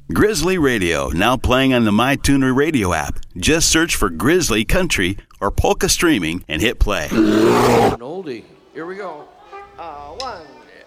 Grizzly Radio, now playing on the MyTuner radio app. Just search for Grizzly Country or Polka Streaming and hit play. An oldie. Here we go. One.